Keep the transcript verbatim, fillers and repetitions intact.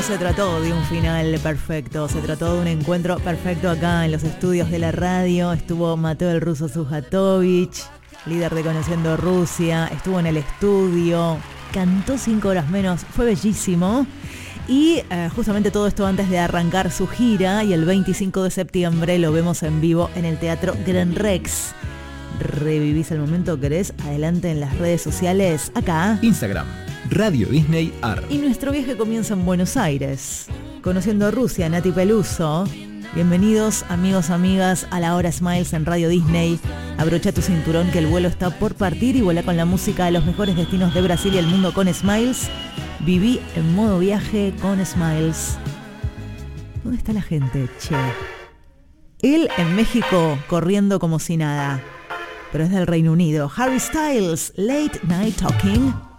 No se trató de un final perfecto, se trató de un encuentro perfecto acá en los estudios de la radio. Estuvo Mateo el Ruso Sujatovich, líder de Conociendo Rusia, estuvo en el estudio, cantó cinco horas menos, fue bellísimo. Y eh, justamente todo esto antes de arrancar su gira, y el veinticinco de septiembre lo vemos en vivo en el Teatro Gran Rex. ¿Revivís el momento? ¿Querés? Adelante en las redes sociales, acá. Instagram, Radio Disney Ar. Y nuestro viaje comienza en Buenos Aires. Conociendo Rusia, Nati Peluso. Bienvenidos, amigos, amigas, a la hora Smiles en Radio Disney. Abrocha tu cinturón que el vuelo está por partir y vuela con la música de los mejores destinos de Brasil y el mundo con Smiles. Viví en modo viaje con Smiles. ¿Dónde está la gente, che? Él en México corriendo como si nada, pero es del Reino Unido. Harry Styles, Late Night Talking.